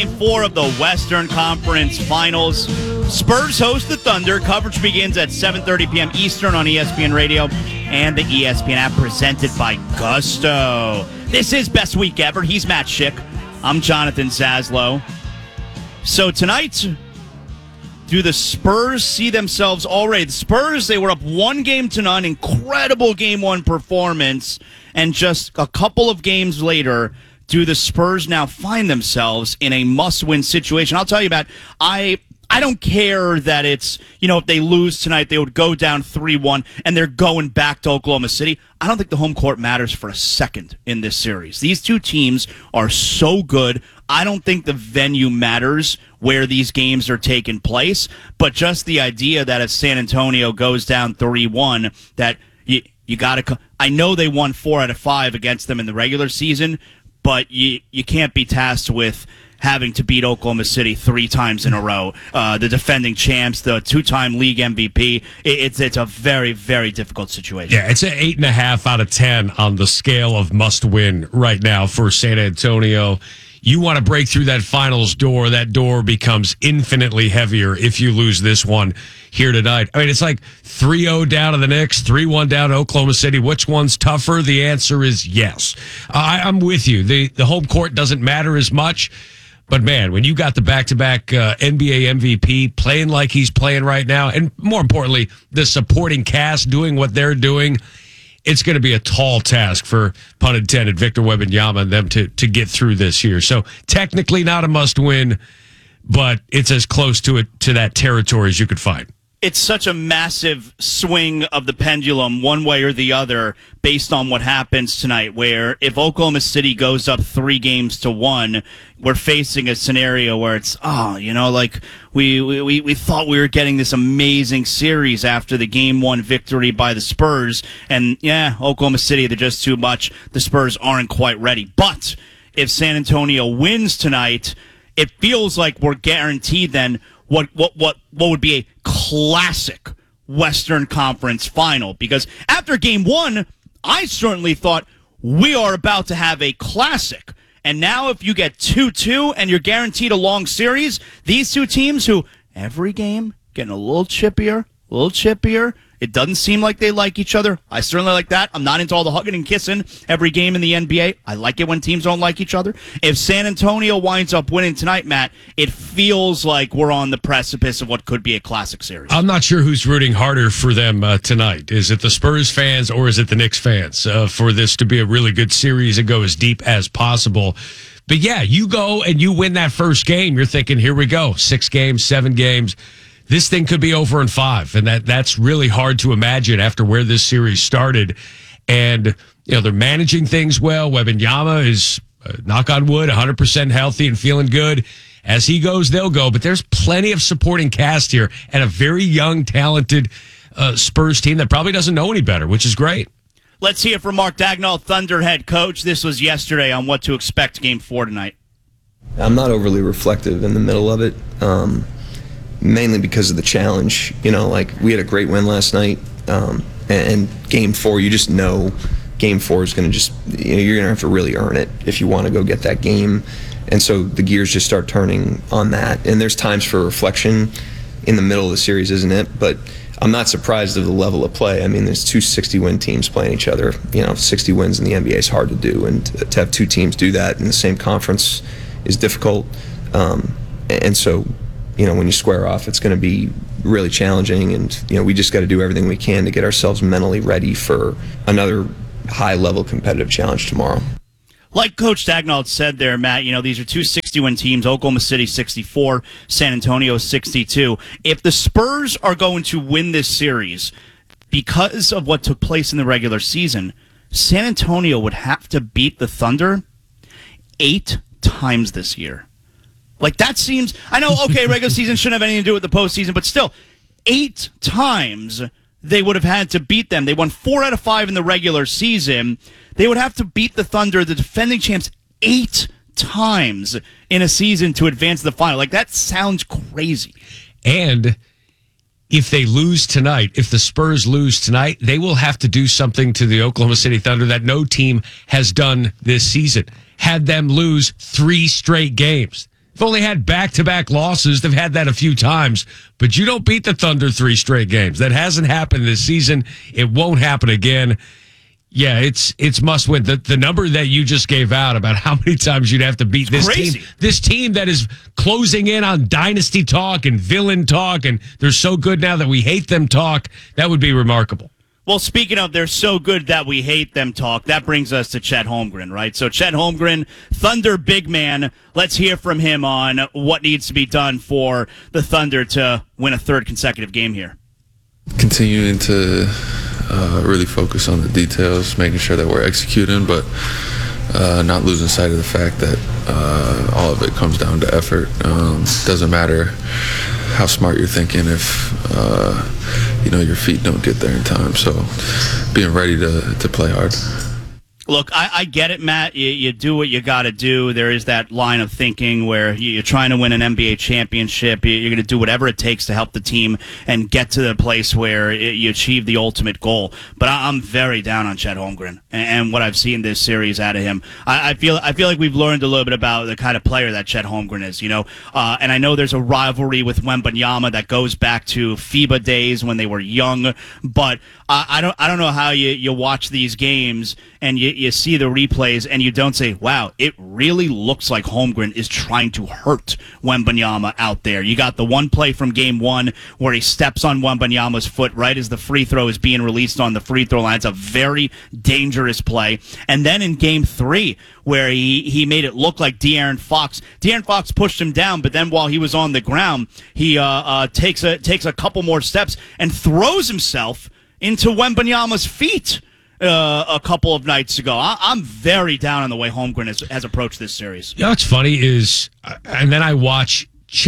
Game 4 of the Western Conference Finals. Spurs host the Thunder. Coverage begins at 7:30 p.m. Eastern on ESPN Radio and the ESPN app, presented by Gusto. This is Best Week Ever. He's Matt Schick. I'm Jonathan Zaslow. So tonight, do the Spurs see themselves already? The Spurs, they were up 1-0. Incredible Game 1 performance. And just a couple of games later, do the Spurs now find themselves in a must-win situation? I'll tell you about, I don't care that it's, if they lose tonight, they would go down 3-1 and they're going back to Oklahoma City. I don't think the home court matters for a second in this series. These two teams are so good. I don't think the venue matters where these games are taking place, but just the idea that if San Antonio goes down 3-1, that you got to, I know they won 4 out of 5 against them in the regular season, but you can't be tasked with having to beat Oklahoma City 3 times in a row. The defending champs, the 2-time league MVP. It's a very, very difficult situation. Yeah, it's an 8.5 out of 10 on the scale of must win right now for San Antonio. You want to break through that finals door. That door becomes infinitely heavier if you lose this one here tonight. I mean, it's like 3-0 down to the Knicks, 3-1 down to Oklahoma City. Which one's tougher? The answer is yes. I'm with you. The home court doesn't matter as much. But, man, when you got the back-to-back NBA MVP playing like he's playing right now, and more importantly, the supporting cast doing what they're doing, it's going to be a tall task for, pun intended, Victor Wembanyama and them to get through this year. So technically not a must-win, but it's as close to that territory as you could find. It's such a massive swing of the pendulum one way or the other based on what happens tonight, where if Oklahoma City goes up 3-1, we're facing a scenario where it's, we thought we were getting this amazing series after the Game 1 victory by the Spurs. And, Oklahoma City, they're just too much. The Spurs aren't quite ready. But if San Antonio wins tonight, it feels like we're guaranteed then what would be a classic Western Conference final. Because after Game 1, I certainly thought we are about to have a classic. And now if you get 2-2 and you're guaranteed a long series, these two teams who every game getting a little chippier. It doesn't seem like they like each other. I certainly like that. I'm not into all the hugging and kissing every game in the NBA. I like it when teams don't like each other. If San Antonio winds up winning tonight, Matt, it feels like we're on the precipice of what could be a classic series. I'm not sure who's rooting harder for them tonight. Is it the Spurs fans or is it the Knicks fans for this to be a really good series and go as deep as possible? But yeah, you go and you win that first game. You're thinking, here we go, 6 games, 7 games. This thing could be over in 5, and that's really hard to imagine after where this series started. And they're managing things well. Wembanyama is, knock on wood, 100% healthy and feeling good. As he goes, they'll go. But there's plenty of supporting cast here and a very young, talented Spurs team that probably doesn't know any better, which is great. Let's hear from Mark Daigneault, Thunder head coach. This was yesterday on what to expect Game 4 tonight. I'm not overly reflective in the middle of it. Mainly because of the challenge. We had a great win last night, and Game 4, you just know Game 4 is going to you're going to have to really earn it if you want to go get that game. And so the gears just start turning on that. And there's times for reflection in the middle of the series, isn't it? But I'm not surprised of the level of play. I mean, there's 2 60-win teams playing each other. 60 wins in the NBA is hard to do, and to have 2 teams do that in the same conference is difficult. And so, when you square off, it's going to be really challenging, and we just got to do everything we can to get ourselves mentally ready for another high-level competitive challenge tomorrow. Like Coach Daigneault said there, Matt, these are 2 60-win teams, Oklahoma City 64, San Antonio 62. If the Spurs are going to win this series because of what took place in the regular season, San Antonio would have to beat the Thunder 8 times this year. That seems, I know, okay, regular season shouldn't have anything to do with the postseason, but still, 8 times they would have had to beat them. They won 4 out of 5 in the regular season. They would have to beat the Thunder, the defending champs, 8 times in a season to advance to the final. That sounds crazy. And if they lose tonight, if the Spurs lose tonight, they will have to do something to the Oklahoma City Thunder that no team has done this season. Had them lose 3 straight games. They've only had back-to-back losses. They've had that a few times, but you don't beat the Thunder 3 straight games. That hasn't happened this season. It won't happen again. Yeah, it's must win. The number that you just gave out about how many times you'd have to beat this team that is closing in on dynasty talk and villain talk, and they're so good now that we hate them talk, that would be remarkable. Well, speaking of they're so good that we hate them talk, that brings us to Chet Holmgren, right? So Chet Holmgren, Thunder big man. Let's hear from him on what needs to be done for the Thunder to win a third consecutive game here. Continuing to really focus on the details, making sure that we're executing, but not losing sight of the fact that all of it comes down to effort. Doesn't matter how smart you're thinking if your feet don't get there in time. So being ready to play hard. Look, I get it, Matt. You do what you got to do. There is that line of thinking where you're trying to win an NBA championship. You're going to do whatever it takes to help the team and get to the place where you achieve the ultimate goal. But I'm very down on Chet Holmgren and what I've seen this series out of him. I feel like we've learned a little bit about the kind of player that Chet Holmgren is. And I know there's a rivalry with Wembanyama that goes back to FIBA days when they were young. But I don't know how you watch these games and you see the replays and you don't say, wow, it really looks like Holmgren is trying to hurt Wembanyama out there. You got the one play from game one where he steps on Wembanyama's foot right as the free throw is being released on the free throw line. It's a very dangerous play. And then in game three, where he made it look like De'Aaron Fox pushed him down, but then while he was on the ground, he takes a couple more steps and throws himself into Wembanyama's feet a couple of nights ago. I'm very down on the way Holmgren has approached this series. You know what's funny is, and then I watch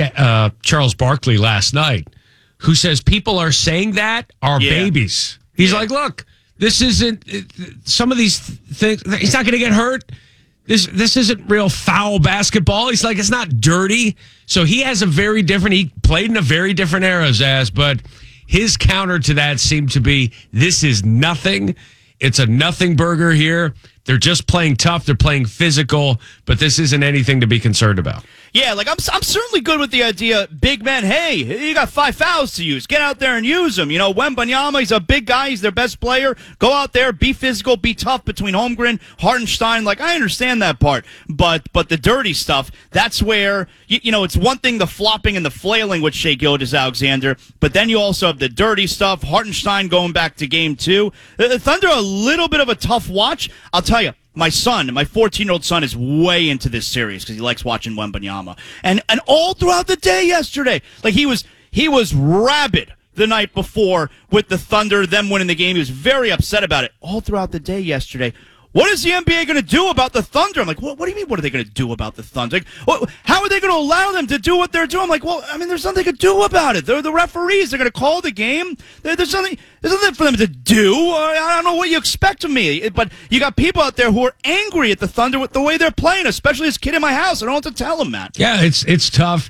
Charles Barkley last night, who says people are saying that are babies. He's like, look, this isn't, some of these things, he's not going to get hurt. This isn't real foul basketball. He's like, it's not dirty. So he has he played in a very different era, Zaz, but his counter to that seemed to be, this is nothing. It's a nothing burger here. They're just playing tough. They're playing physical, but this isn't anything to be concerned about. Yeah, like I'm certainly good with the idea, big men, hey, you got 5 fouls to use. Get out there and use them. Wembanyama, he's a big guy. He's their best player. Go out there, be physical, be tough between Holmgren, Hartenstein. Like, I understand that part. But the dirty stuff, that's where, it's one thing, the flopping and the flailing with Shai Gilgeous-Alexander, but then you also have the dirty stuff, Hartenstein going back to game 2. The Thunder are a little bit of a tough watch. I'll tell you, my 14-year-old son, is way into this series because he likes watching Wembanyama. And all throughout the day yesterday, like he was rabid the night before with the Thunder, them winning the game. He was very upset about it all throughout the day yesterday. What is the NBA going to do about the Thunder? I'm like, what do you mean, what are they going to do about the Thunder? Like, how are they going to allow them to do what they're doing? I'm like, there's nothing they can do about it. They're the referees. They're going to call the game. There's nothing for them to do. I don't know what you expect of me. But you got people out there who are angry at the Thunder with the way they're playing, especially this kid in my house. I don't know what to tell him, Matt. Yeah, it's tough.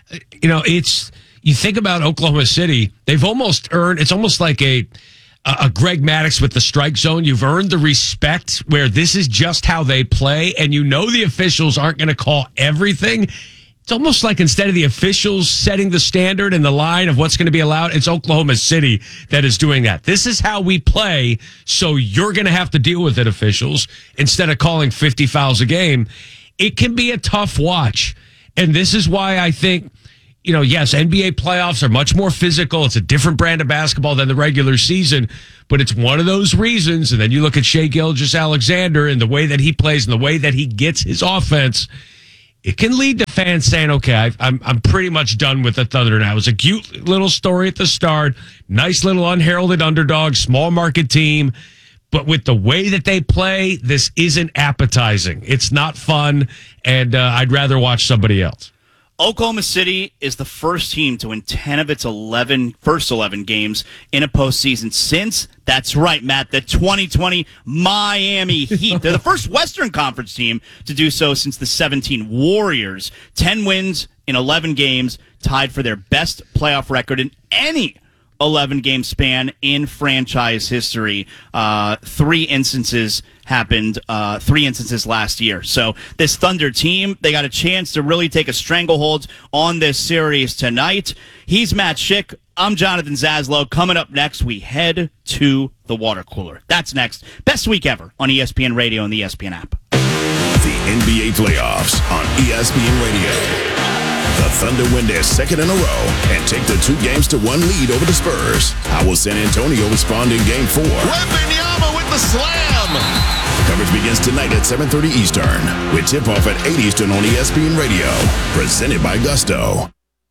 You think about Oklahoma City, they've almost earned, it's almost like a Greg Maddux with the strike zone. You've earned the respect where this is just how they play, and the officials aren't going to call everything. It's almost like instead of the officials setting the standard and the line of what's going to be allowed, it's Oklahoma City that is doing that. This is how we play, so you're going to have to deal with it, officials, instead of calling 50 fouls a game. It can be a tough watch, and this is why I think, yes, NBA playoffs are much more physical. It's a different brand of basketball than the regular season, but it's one of those reasons. And then you look at Shai Gilgeous-Alexander and the way that he plays and the way that he gets his offense. It can lead to fans saying, okay, I'm pretty much done with the Thunder now. It was a cute little story at the start. Nice little unheralded underdog, small market team. But with the way that they play, this isn't appetizing. It's not fun, and I'd rather watch somebody else. Oklahoma City is the first team to win 10 of its first 11 games in a postseason since, that's right, Matt, the 2020 Miami Heat. They're the first Western Conference team to do so since the 17 Warriors. 10 wins in 11 games, tied for their best playoff record in any 11-game span in franchise history. 3 instances happened, 3 instances last year. So this Thunder team, they got a chance to really take a stranglehold on this series tonight. He's Matt Schick. I'm Jonathan Zaslow. Coming up next, we head to the water cooler. That's next. Best week ever on ESPN Radio and the ESPN app. The NBA playoffs on ESPN Radio. The Thunder win their second in a row and take the 2-1 lead over the Spurs. How will San Antonio respond in Game 4? Wembanyama with the slam. Coverage begins tonight at 7:30 Eastern with tip-off at 8 Eastern on ESPN Radio. Presented by Gusto.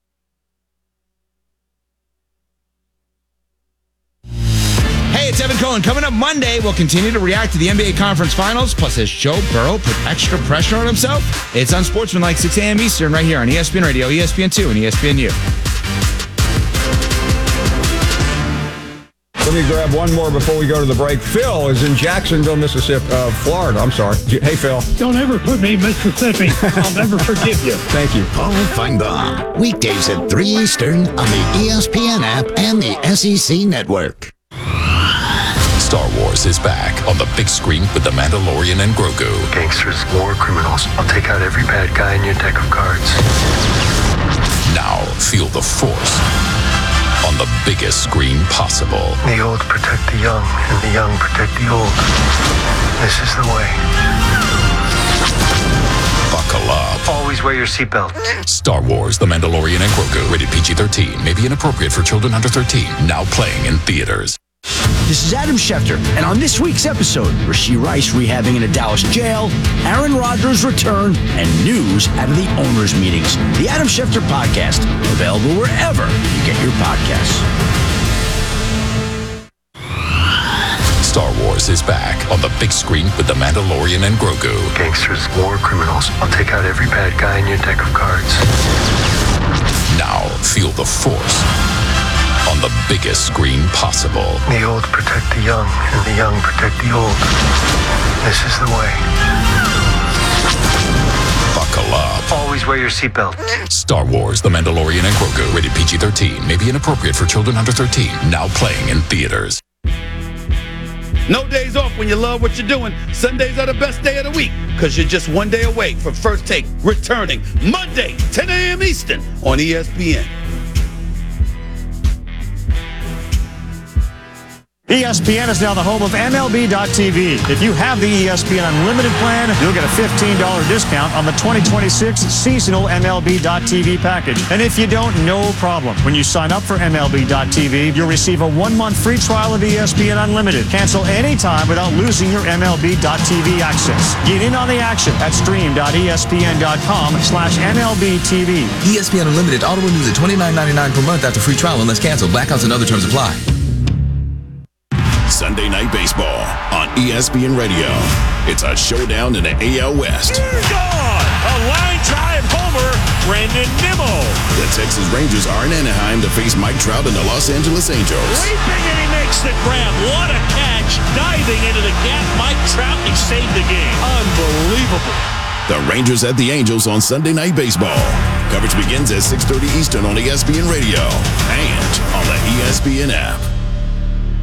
Hey, it's Evan Cohen. Coming up Monday, we'll continue to react to the NBA Conference Finals. Plus, has Joe Burrow put extra pressure on himself? It's Unsportsmanlike, 6 a.m. Eastern, right here on ESPN Radio, ESPN2, and ESPNU. Let me grab one more before we go to the break. Phil is in Jacksonville, Mississippi, Florida. I'm sorry. Hey, Phil. Don't ever put me in Mississippi. I'll never forgive you. Thank you. Paul Feinbaum, weekdays at 3 Eastern on the ESPN app and the SEC Network. Star Wars is back on the big screen with The Mandalorian and Grogu. Gangsters, war criminals. I'll take out every bad guy in your deck of cards. Now feel the Force on the biggest screen possible. The old protect the young, and the young protect the old. This is the way. Buckle up. Always wear your seatbelt. Star Wars, The Mandalorian and Grogu. Rated PG-13. May be inappropriate for children under 13. Now playing in theaters. This is Adam Schefter, and on this week's episode, Rashee Rice rehabbing in a Dallas jail, Aaron Rodgers' return, and news out of the owners' meetings. The Adam Schefter Podcast, available wherever you get your podcasts. Star Wars is back on the big screen with The Mandalorian and Grogu. Gangsters, war criminals. I'll take out every bad guy in your deck of cards. Now feel the Force on the biggest screen possible. The old protect the young, and the young protect the old. This is the way. Buckle up. Always wear your seatbelt. Star Wars, The Mandalorian and Grogu. Rated PG-13. May be inappropriate for children under 13. Now playing in theaters. No days off when you love what you're doing. Sundays are the best day of the week because you're just one day away from First Take returning Monday, 10 a.m. Eastern on ESPN. ESPN is now the home of MLB.tv. If you have the ESPN Unlimited plan, you'll get a $15 discount on the 2026 seasonal MLB.tv package. And if you don't, no problem. When you sign up for MLB.tv, you'll receive a 1-month free trial of ESPN Unlimited. Cancel anytime without losing your MLB.tv access. Get in on the action at stream.espn.com/MLBTV. ESPN Unlimited auto renews at $29.99 per month after free trial unless canceled. Blackouts and other terms apply. Sunday Night Baseball on ESPN Radio. It's a showdown in the AL West. Gone! A line drive homer, Brandon Nimmo. The Texas Rangers are in Anaheim to face Mike Trout and the Los Angeles Angels. Leaping and he makes the grab. What a catch. Diving into the gap. Mike Trout, he saved the game. Unbelievable. The Rangers at the Angels on Sunday Night Baseball. Coverage begins at 6:30 Eastern on ESPN Radio and on the ESPN app.